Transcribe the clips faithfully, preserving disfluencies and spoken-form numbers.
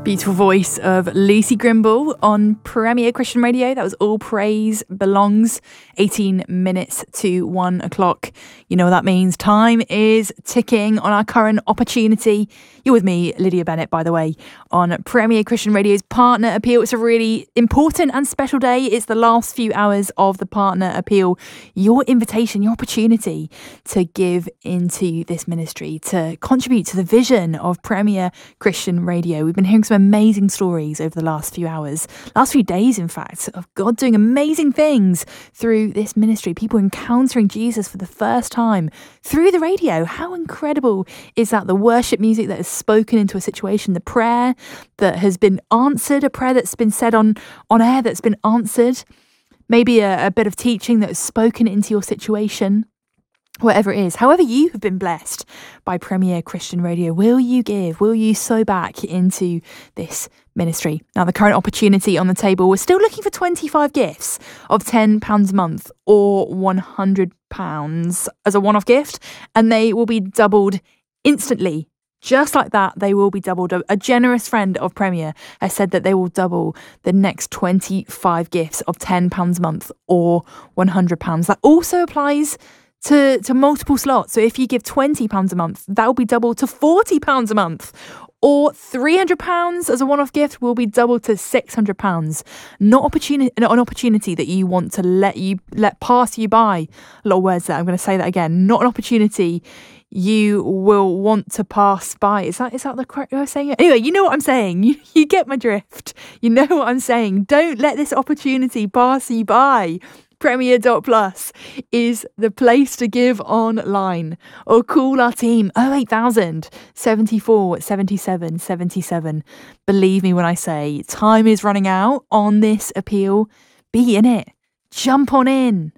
Beautiful voice of Lucy Grimble on Premier Christian Radio. That was All Praise Belongs. eighteen minutes to one o'clock. You know what that means. Time is ticking on our current opportunity. You're with me, Lydia Bennett, by the way, on Premier Christian Radio's Partner Appeal. It's a really important and special day. It's the last few hours of the Partner Appeal. Your invitation, your opportunity to give into this ministry, to contribute to the vision of Premier Christian Radio. We've been hearing some amazing stories over the last few hours, last few days, in fact, of God doing amazing things through this ministry. People encountering Jesus for the first time through the radio. How incredible is that? The worship music that is spoken into a situation, the prayer that has been answered, a prayer that's been said on, on air that's been answered, maybe a, a bit of teaching that is spoken into your situation. Whatever it is, however you have been blessed by Premier Christian Radio, will you give, will you sow back into this ministry? Now, the current opportunity on the table, we're still looking for twenty-five gifts of ten pounds a month or one hundred pounds as a one-off gift, and they will be doubled instantly. Just like that, they will be doubled. A, a generous friend of Premier has said that they will double the next twenty-five gifts of ten pounds a month or one hundred pounds. That also applies to, to multiple slots. So if you give twenty pounds a month, that will be doubled to forty pounds a month. Or three hundred pounds as a one-off gift will be doubled to six hundred pounds. Not opportunity, an opportunity that you want to let you let pass you by. A lot of words there. I'm going to say that again. Not an opportunity you will want to pass by. Is that is that the correct way of saying it? Anyway, you know what I'm saying. You, you get my drift. You know what I'm saying. Don't let this opportunity pass you by. Premier dot plus is the place to give online, or call our team oh eight thousand, seventy-four, seventy-seven, seventy-seven. Believe me when I say time is running out on this appeal. Be in it. Jump on in.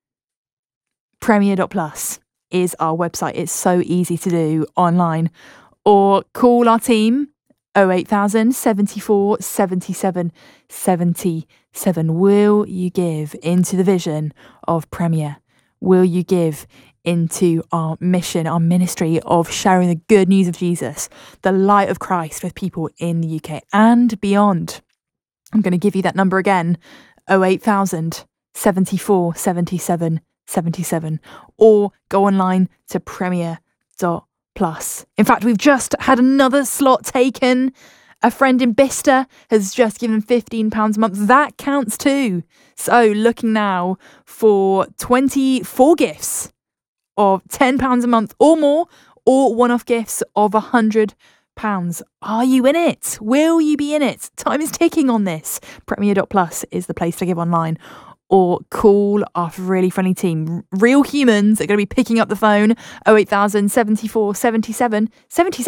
Premier dot plus is our website. It's so easy to do online, or call our team oh eight thousand, seventy-four, seventy-seven, seventy-seven. Will you give into the vision of Premier? Will you give into our mission, our ministry of sharing the good news of Jesus, the light of Christ with people in the U K and beyond? I'm going to give you that number again, oh eight thousand, seventy-four, seventy-seven, seventy-seven, or go online to Premier dot plus. In fact, we've just had another slot taken. A friend in Bicester has just given fifteen pounds a month. That counts too. So looking now for twenty-four gifts of ten pounds a month or more, or one-off gifts of one hundred pounds. Are you in it? Will you be in it? Time is ticking on this. Premier dot plus is the place to give online, or call our really funny team. Real humans are going to be picking up the phone. oh eight thousand, seventy-four, seventy-seven, seventy-seven.